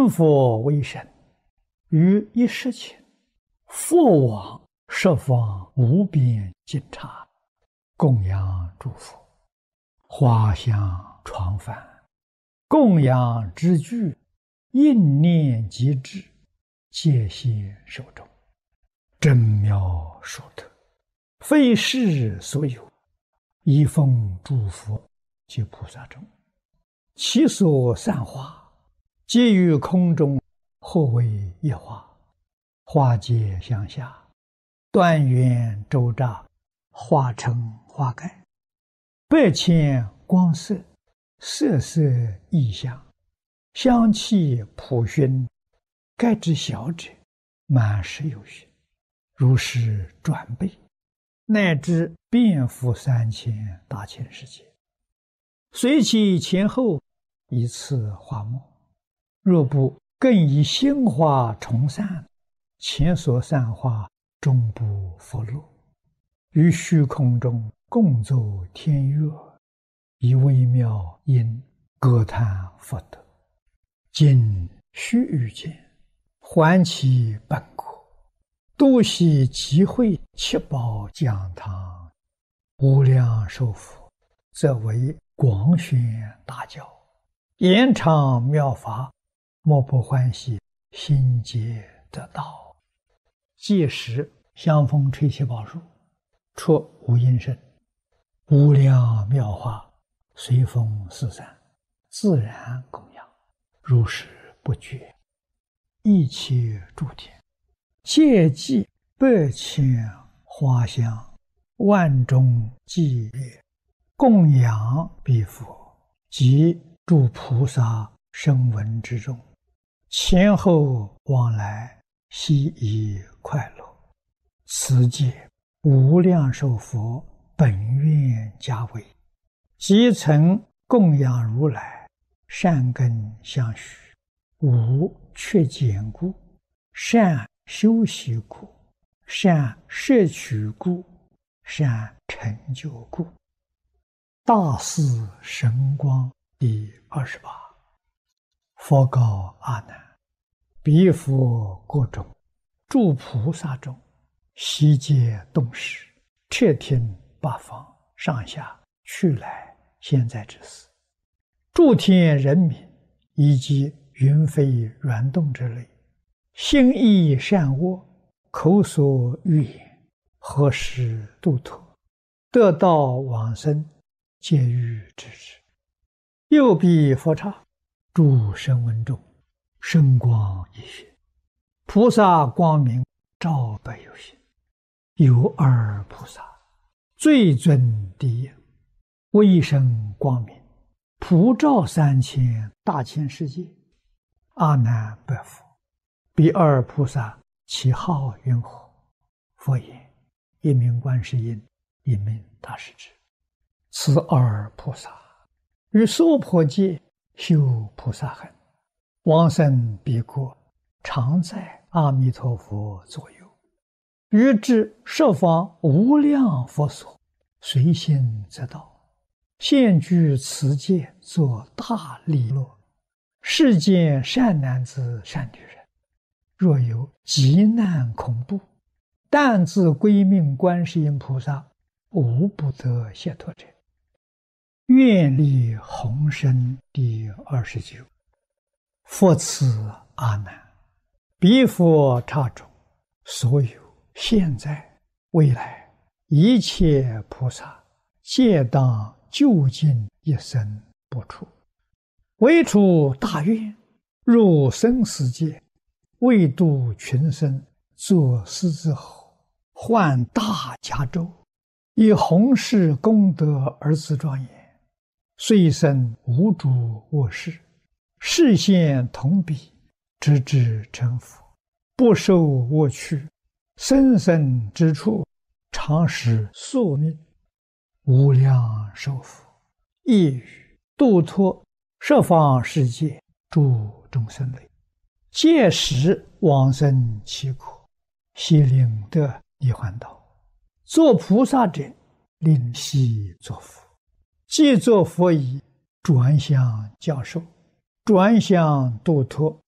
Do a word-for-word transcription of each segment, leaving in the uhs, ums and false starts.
成佛为神，于一时前，佛往十方无边尽刹，供养诸佛，花香传梵，供养之具，应念即至，皆现手中，真妙殊特，非世所有，一奉诸佛及菩萨中，其所散花，皆于空中，或为一花，花皆相下，断缘周匝，化成花盖，百千光色，色色异香，香气普熏，盖之小者，满十有余，如是转倍，乃至遍覆三千大千世界，随其前后，一次花末。若不更以心花重散，前所散花终不复落，于虚空中共奏天乐，以微妙音歌叹佛德，今须臾间，还其本国，多悉集会七宝讲堂，无量寿佛，则为广宣大教，延长妙法，莫不欢喜，心皆得道。届时香风吹起宝树，出无音声，无量妙法随风四散，自然供养，如是不绝。一切诸天，皆祭百千花香，万众伎乐，供养彼佛及诸菩萨声闻之中，前后往来，悉以快乐。此界无量寿佛本愿家为，即曾供养如来，善根相续，无缺减故，善修习故，善摄取故，善成就故。大士神光第二十八。佛告阿难：彼佛国中，诸菩萨中，悉皆动识，彻听八方上下去来现在之事，诸天人民以及云飞软动之类，心意善恶，口所欲言，何时度脱，得道往生，皆欲知之。又彼佛刹，诸声闻中，声光一现，菩萨光明照百有心，有二菩萨，最尊第一，威声光明，普照三千大千世界。阿难白佛：彼二菩萨其号云何？佛言：一名观世音，一名大势至。此二菩萨于娑婆界修菩萨行，往生彼国，常在阿弥陀佛左右，于至十方无量佛所，随心则到，现居此界，作大利乐。世间善男子善女人，若有急难恐怖，但自归命观世音菩萨，无不得解脱者。愿力宏深第二十九。佛此阿难：彼佛刹中，所有现在未来一切菩萨，皆当究竟一生不出，唯出大愿，入生死界，为度群生，作狮子吼，换大迦州，以弘誓功德而自庄严，虽生无诸恶事，示现同彼，直至成佛，不受恶趣，生生之处，常使宿命。无量寿佛亦语度脱十方世界诸众生类，届时往生其国，悉令得涅槃道。作菩萨者，令悉作佛。既作佛已，转向教授，转向度脱，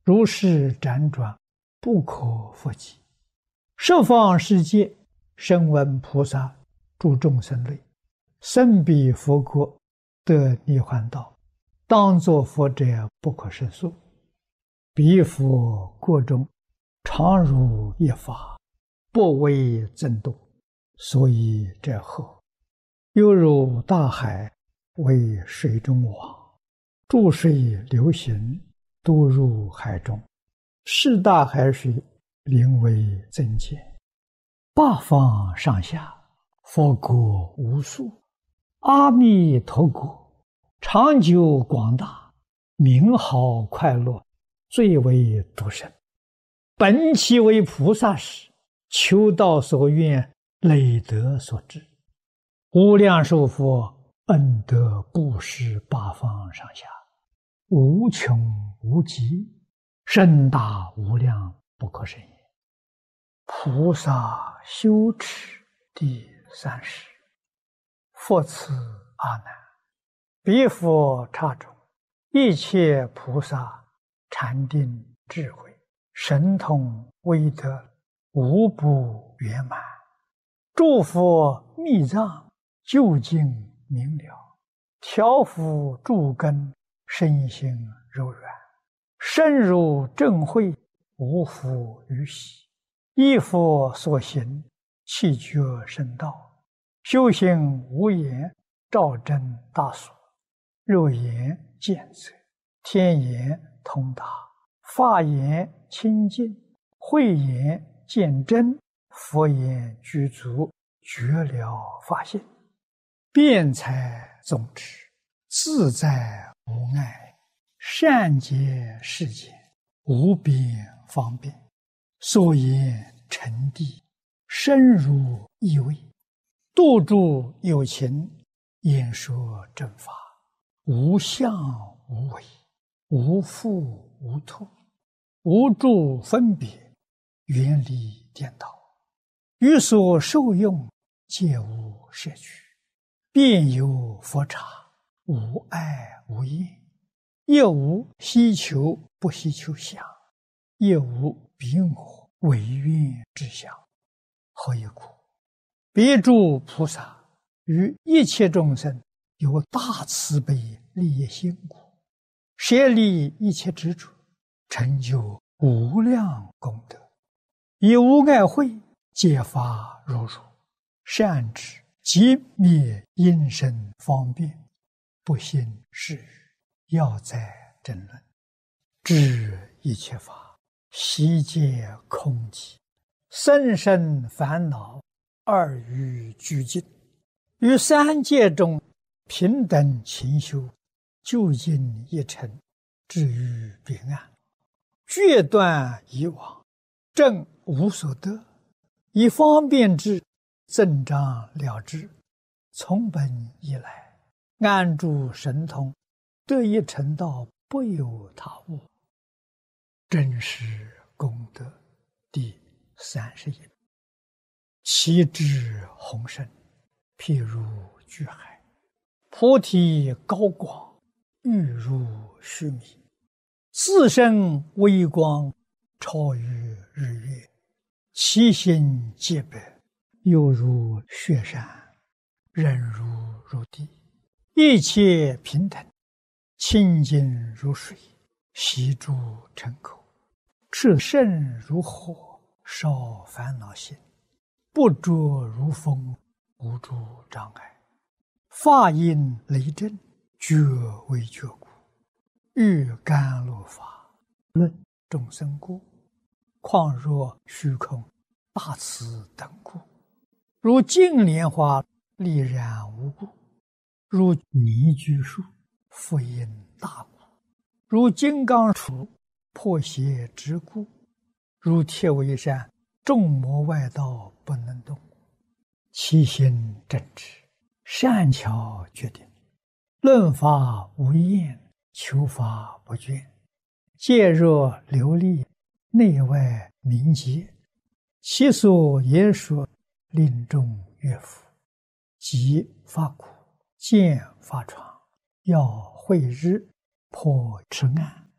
如是辗转，不可复计。十方世界，声闻菩萨诸众生类，生彼佛国，得涅槃道，当作佛者不可胜数。彼佛国中，常如一法，不为增多，所以者何？犹如大海，为水中网，注水流行，都入海中。是大海水，名为增减。八方上下，佛国无数。阿弥陀国，长久广大，名好快乐，最为独生。本其为菩萨时，求道所愿，累德所致。无量寿佛恩德布施八方上下，无穷无极，深大无量，不可胜也。菩萨修持第三世。复次阿难，彼佛刹中，一切菩萨禅定智慧神通威德，无不圆满。诸佛密藏，究竟明了，调伏诸根，身心柔软，深入正慧，无复于喜。依佛所行，气觉深道，修行无言，照真大所。肉眼见则，天眼通达，法眼清净，慧眼见真，佛眼具足，觉了法性。辩才总持，自在无碍，善解世间，无边方便。所言沉地，深入意味，度诸有情，演说正法，无相无为，无复无脱，无住分别，远离颠倒，于所受用，皆无摄取，遍有佛刹，无碍无厌，亦无希求不希求相，亦无彼我违愿之相。何以故？彼诸菩萨于一切众生有大慈悲利益心故，舍离一切执着，成就无量功德，以无碍慧解发如如，善知即灭因身方便，不信是语，要在争论，知一切法悉皆空寂，生生烦恼二于俱尽，于三界中平等勤修，究竟一尘，至于彼岸，决断以往，正无所得，以方便智增长了之，从本以来，安住神通，得以成道，不有他物。真实功德第三十一。其智宏深，譬如巨海，菩提高广，欲如须弥，自身微光，超于日月，其心洁白，犹如雪山，忍如如地，一切平等，清净如水，悉诸尘口，炽盛如火，烧烦恼心，不着如风，无诸障碍，法音雷震，觉为觉故，欲甘露法，论众生故，况若虚空，大慈等故，如净莲花，丽然无故，如泥居树，复因大故，如金刚杵，破邪之故，如铁围山，众魔外道不能动，其心正直，善巧决定，论法无厌，求法不倦，戒若流利，内外明洁，其所言说，令众悦服，即发苦，见发闯，要慧日，破痴暗，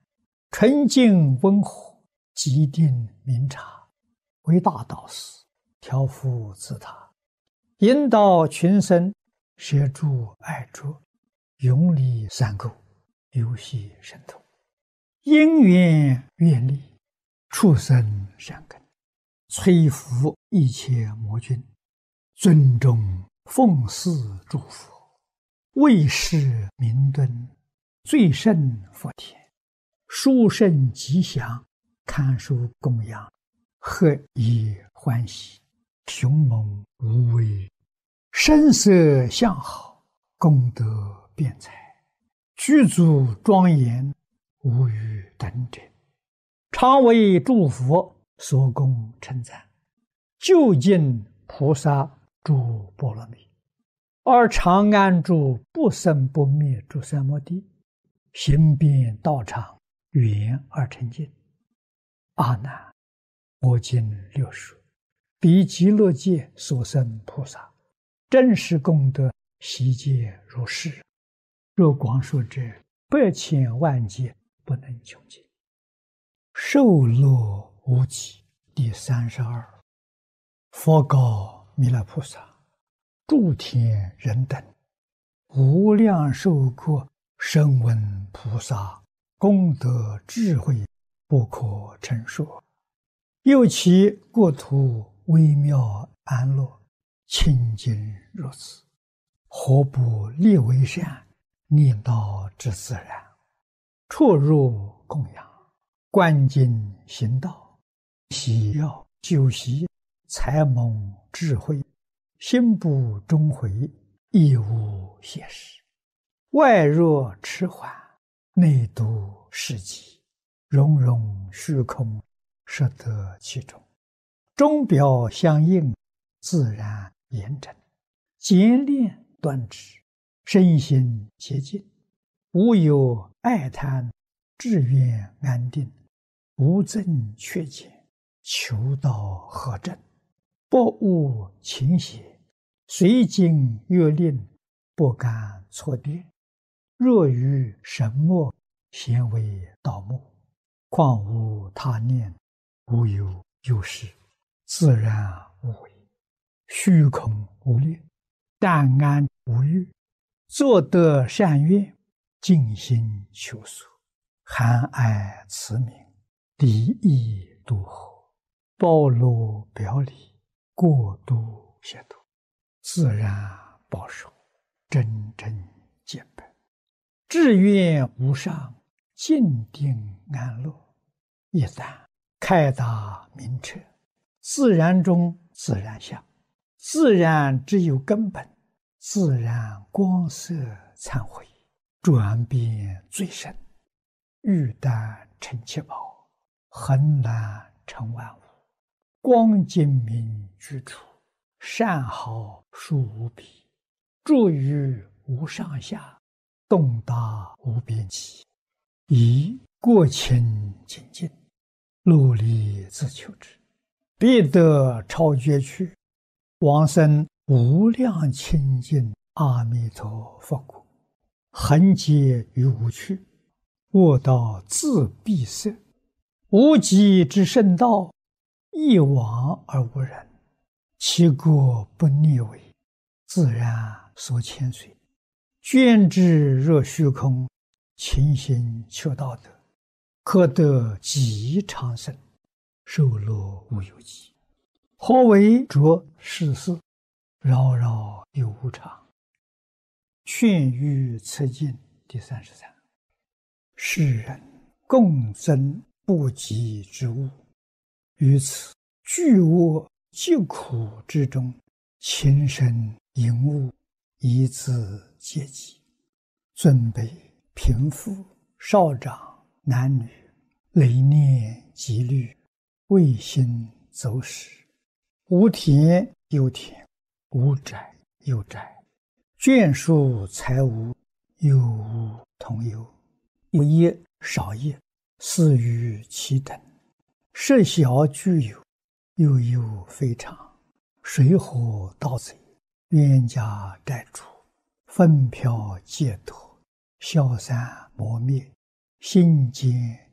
纯净温和，极定明察，为大导师，调伏自他，引导群生，摄诸爱着，永离三垢，游戏神通，因缘愿力，畜生善根，摧伏一切魔君，尊重奉祀诸佛，为世明敦，最胜佛田，殊胜吉祥，堪受供养，何以欢喜，雄猛无畏，声色相好，功德辩才，具足庄严，无与等者，常为诸佛所供称赞，究竟菩萨诸波罗蜜，而常安住不生不灭诸三摩地，行遍道场，圆而成净。阿难，我今略说，彼极乐界所生菩萨，真实功德悉皆如是。若光说者，百千万劫不能穷尽。受乐无极。第三十二，佛告弥勒菩萨：诸天人等，无量寿国声闻菩萨功德智慧不可称说，又其国土微妙安乐，清净如此，何不立为善，念道之自然，出入供养，观经行道，喜要修习，才蒙智慧，心不终回，亦无懈时。外若迟缓，内度世极，融融虚空，摄得其中，钟表相应，自然严整，简练端直，身心洁净，无有爱贪，志愿安定，无增缺减，求道合正，不误情邪，随经阅令，不敢错跌。若于神墨，咸为盗墓，况无他念，无有有事，自然无为，虚空无力，淡安无欲，作得善愿，尽心求索，含爱慈悯，离意度合，包罗表里，过度协度，自然保守，真正见本，志愿无上，静定安乐。一旦开达明彻，自然中自然相，自然只有根本，自然光色忏悔，转变最深，欲淡成七宝，恒然成万物，光精明居处，善好殊无比，住于无上下，动大无边际，以过清净净，努力自求之，必得超绝去，往生无量清净阿弥陀佛国，恒劫于无趣，卧道自闭塞，无极之圣道，一往而无人，其国不逆违，自然所牵随，捐之若虚空，勤行求道德，可得极长生，受乐无有极。何为着世事，扰扰有无常。劝喻此经第三十三。世人共增不及之物，于此巨恶疾苦之中，情深淫恶，以自阶级，尊卑贫富少长男女，累念积虑，未心走使，无田有田，无宅有宅，眷属财物，有无同有，有业少业，似于其等，设小具有，又有非常，水火盗贼，冤家债主，分飘解脱，消散磨灭，心间